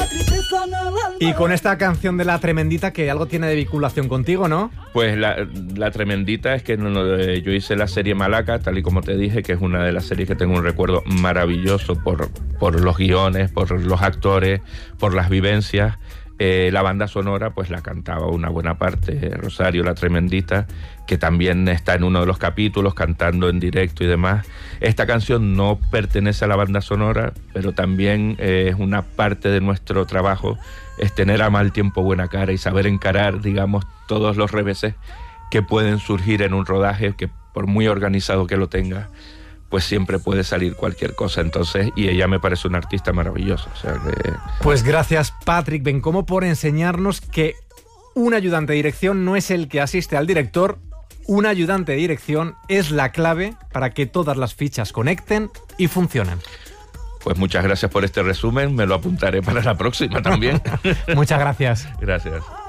Y con esta canción de La Tremendita, que algo tiene de vinculación contigo, ¿no? Pues la Tremendita es que yo hice la serie Malaca, tal y como te dije, que es una de las series que tengo un recuerdo maravilloso por los guiones, por los actores, por las vivencias. La banda sonora pues la cantaba una buena parte Rosario, La Tremendita, que también está en uno de los capítulos cantando en directo y demás. Esta canción no pertenece a la banda sonora, pero también es una parte de nuestro trabajo, es tener a mal tiempo buena cara y saber encarar, digamos, todos los reveses que pueden surgir en un rodaje, que por muy organizado que lo tenga, pues siempre puede salir cualquier cosa. Entonces, y ella me parece una artista maravillosa. O sea que... Pues gracias, Patrick Bencomo, por enseñarnos que un ayudante de dirección no es el que asiste al director. Un ayudante de dirección es la clave para que todas las fichas conecten y funcionen. Pues muchas gracias por este resumen, me lo apuntaré para la próxima también. Muchas gracias. Gracias.